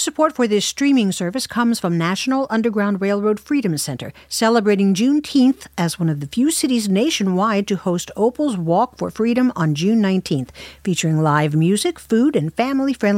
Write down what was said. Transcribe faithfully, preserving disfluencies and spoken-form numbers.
support for this streaming service comes from National Underground Railroad Freedom Center, celebrating Juneteenth as one of the few cities nationwide to host Opal's Walk for Freedom on June nineteenth, featuring live music, food, and family-friendly